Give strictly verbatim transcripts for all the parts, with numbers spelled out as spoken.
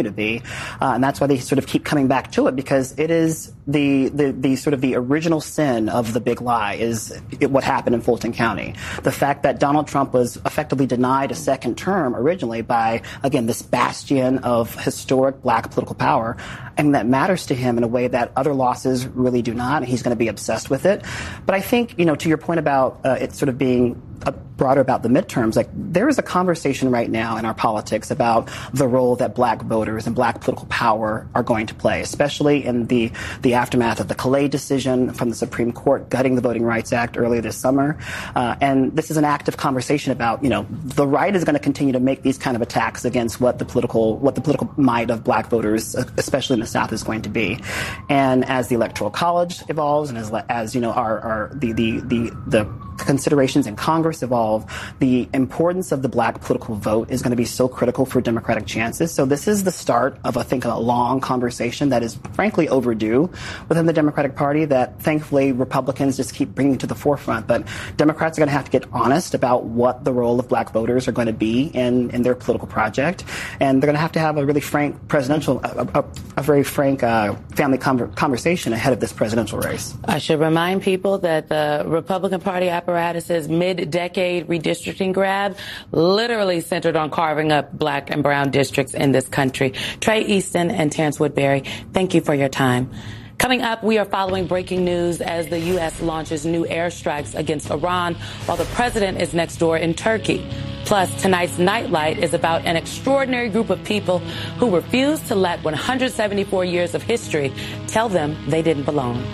continue to be. Uh, and that's why they sort of keep coming back to it, because it is the, the, the sort of the original sin of the big lie is it, what happened in Fulton County. The fact that Donald Trump was effectively denied a second term originally by, again, this bastion of historic black political power, and that matters to him in a way that other losses really do not, and he's going to be obsessed with it. But I think, you know, to your point about uh, it sort of being uh, broader about the midterms, like there is a conversation right now in our politics about the role that black voters and black political power are going to play, especially in the, the aftermath of the Calais decision from the Supreme Court gutting the Voting Rights Act earlier this summer. Uh, and this is an active conversation about, you know, the right is going to continue to make these kind of attacks against what the political, what the political might of black voters, especially in the South, is going to be. And as the Electoral College evolves, and as, as you know, our, our the, the, the, the considerations in Congress evolve, the importance of the black political vote is going to be so critical for Democratic chances. So this is the start of, I think, a long conversation that is frankly overdue within the Democratic Party that thankfully Republicans just keep bringing to the forefront. But Democrats are going to have to get honest about what the role of black voters are going to be in, in their political project. And they're going to have to have a really frank presidential, a, a, a very frank uh, family conver- conversation ahead of this presidential race. I should remind people that the Republican Party apparatus's mid-decade redistricting grab literally centered on carving up black and brown districts in this country. Trey Easton and Terrence Woodbury, thank you for your time. Coming up, we are following breaking news as the U S launches new airstrikes against Iran while the president is next door in Turkey. Plus, tonight's Nightlight is about an extraordinary group of people who refuse to let one hundred seventy-four years of history tell them they didn't belong.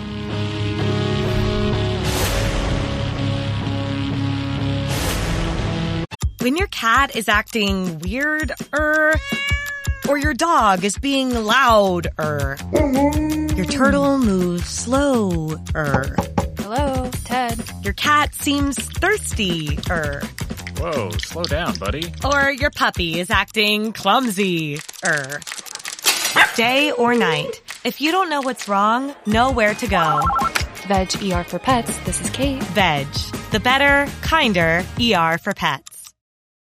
When your cat is acting weird-er, or your dog is being loud-er, your turtle moves slow-er. Hello, Ted. Your cat seems thirsty-er. Whoa, slow down, buddy. Or your puppy is acting clumsy-er. Day or night, if you don't know what's wrong, know where to go. Veg E R for Pets, this is Kate. Veg, the better, kinder E R for pets.